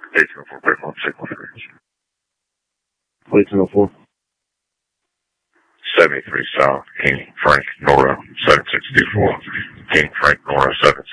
1804 Brentwood, signal range. 1804. 73 South, King Frank, Nora, 7624. King Frank, Nora, 7624.